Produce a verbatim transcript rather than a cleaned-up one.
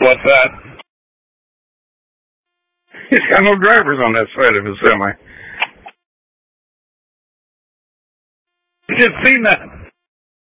What's that? He's got no drivers on that side of his semi. You just seen that.